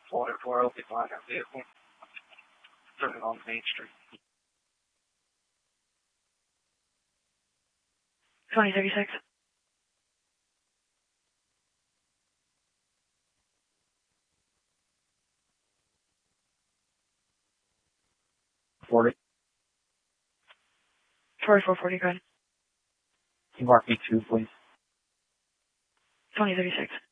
404 Black vehicle. Driven on Main Street. 2036. 40. 4440, go ahead. Can you mark me 2, please? 2036.